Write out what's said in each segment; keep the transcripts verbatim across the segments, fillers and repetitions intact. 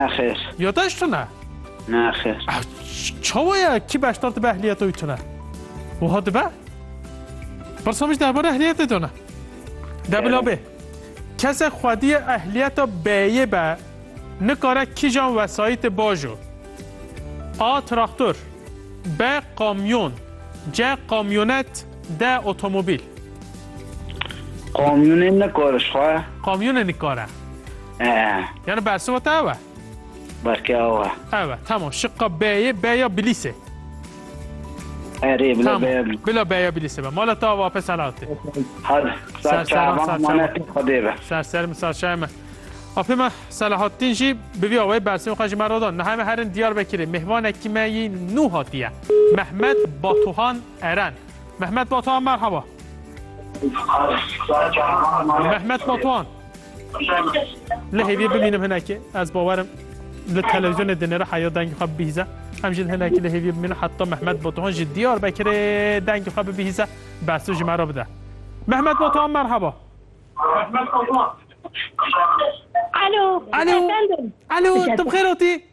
خیر. یادش تو نه؟ نه خیر. چاویا کی باشتارت به اهلیت اویتونه؟ و ها دبه؟ برسامش درباره اهلیت دونه. دبلا به. کس خودی اهلیت بیه به نکاره کی جان وسایت باجو. آ تراکتور، ب کامیون، ج کامیونت، د اتومبیل. کامیون نکارش خواه؟ کامیون نکاره. اه. یعنی برسه و تا اوه؟ برکه اوه. اوه تمام. شقه بیه بیا بلیسه. اره بلا بیا بلا بیا بلیسه. مال تا واپس سلامتی. هر سر چهارم مانت خودی به. سر سر مثال شایم. آفه ما صلاحاتین جی ببی آوای برسیم خواهی مرادان نه همه هرن دیار بکیره مهمان اکیمه نو هاتیه محمد باتوهان ارن محمد باتوهان مرحبا محمد باتوهان لحیوی ببینم هناکی از باورم لتلویزیون دنیره حیات دنگی خواب بیزه همجین هناکی لحیوی ببینم حتی محمد باتوهان جی دیار بکیره دنگی خواب بیزه برسو جی مرا بده محمد باتوهان مرحبا محمد باتوهان الو الو الو انت بخير اوتي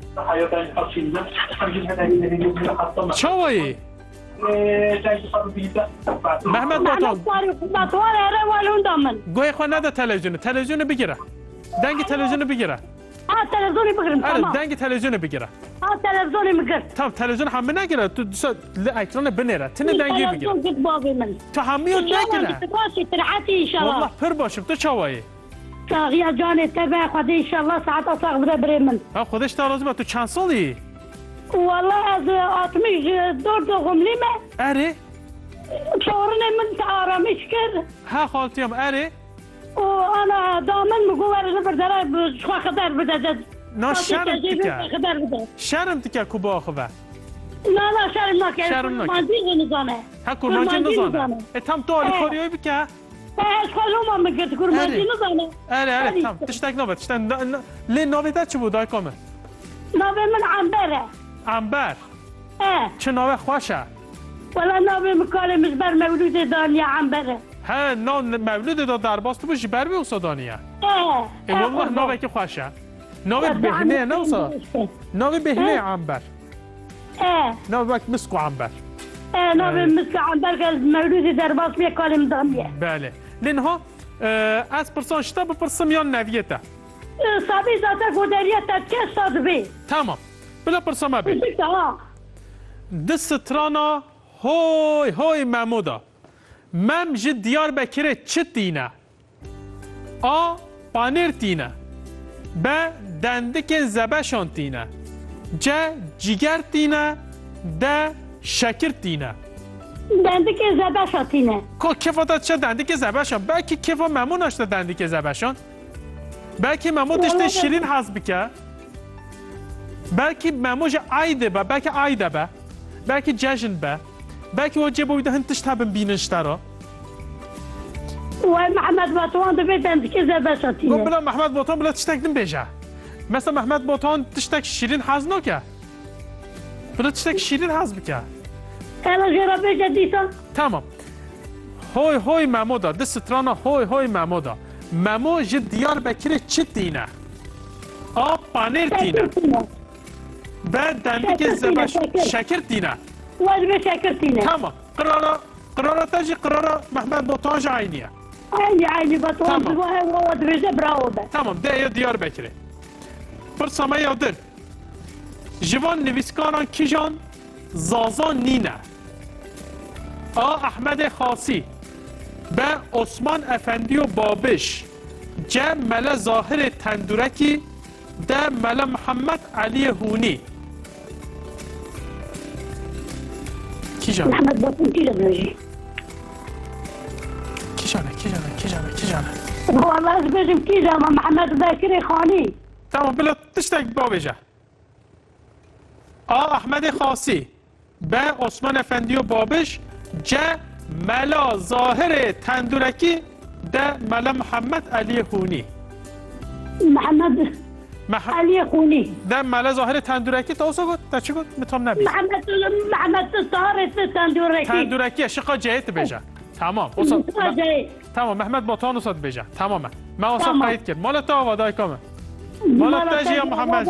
شوي محمد باتون باتون اره والون دامن گوی خو نده تلویزیون تلویزیون بگیره دنگ تلویزیون بگیره ها تلویزیون بگیرم تمام دنگ تلویزیون بگیره ها تلویزیون میگیرم تمام تلویزیون هم نگیره تو اکران بنره تن دنگی بگیره تو همیو نگیره باشه ترعتی ان شاء الله والله پر باشم تو چوایی يا جاني تبع خدي ان شاء الله ساعات اصاغ بدا بريمن ها خودش ترازم تو چند سالی والله از آتمش دور دو غمليمه اره شعورنا من تعارمش كر ها خالتيم اره وانا دائما مقوله نبر درا شخوا خدر بدا نا شرم تكا شرم تكا كوبا خوبه لا لا شرم ناكي شرم ناكي مانجي نزانه ها كورمانجي نزانه اتم تو علي خوريوي بكا ايش خلوما مقت كورمانجي نزانه اره اره تم تشتاق نوبت تشتاق ليه نوبت چه بود آیکامه نوبت من عنبره عنبر اه چه نوبت خوشه ولا نوبت مکال مزبر مولود دانیا عنبره ها نو مولود دا درباست تو بشی بر بیوسا دانیا اه ای والله نوبت که خوشه نوبت بهنه نوسا نوبت بهنه عنبر اه نوبت مسکو عنبر اه نوبت مسکو عنبر که مولود درباست میکال دانیا بله لینها از پرسان شتا بپرسم یا نویته سابی ذاتا گودریت که ساد بی تمام بلا پرسم بی تمام دسترانا هوی هوی محمودا مم جد دیار بکره چه تینه آ پانیر تینه ب دندک زبشان تینه ج جگر تینه د شکر تینه دندک زبشان تینه که کفاتا چه دندک زبشان بلکه کفا ممون اشته دندک زبشان بلکه ممون دشته شیرین حض بکه بلکه مموج عایده با بلکه عایده با بلکه جشن با بلکه وجه بویده هنتش تابن بینشته را و محمد باتوان دو بیت دندک زبشان تینه بلا محمد باتوان بلا تشتک دن بیجه مثلا محمد باتوان تشتک شیرین حض نکه بلا تشتک شیرین حض بکه انا جرا بیجه دیتا تمام هوی هوی ممودا دسترانا هوی هوی ممودا ممو جد دیار بکره چه تینه آ پانیر تینه بعد دندک زبش شکر تینه واجب شکر تینه تمام قرارا قرارا تجي قرارا محمد بطاج عينيه عيني عيني بطاج واجب براو ده تمام ده يا ديار بكري برسما يادر جوان نویسکاران کیجان زازان نینه آ احمد خاصی به عثمان افندی و بابش ج ملا ظاهر تندورکی ده ملا محمد علی هونی کیجان محمد بطون کیجان بجی کیجانه کیجانه کیجانه کیجانه والله از بجم کیجان محمد باکر خانی تمام بلا تشتاق بابجه آ احمد خاصی به عثمان افندی و بابش ج ملا ظاهر تندورکی ده ملا محمد علی خونی محمد مح... علی خونی ده ملا ظاهر تندورکی تا اوسا گفت تا چی گفت میتونم نبید محمد محمد ظاهر تندورکی تندورکی شقا جهت بجه تمام اوسا م... تمام محمد باتان اوسا بجه تمام ما اوسا قید کرد مال تا آوادای کامه مال تا جی محمد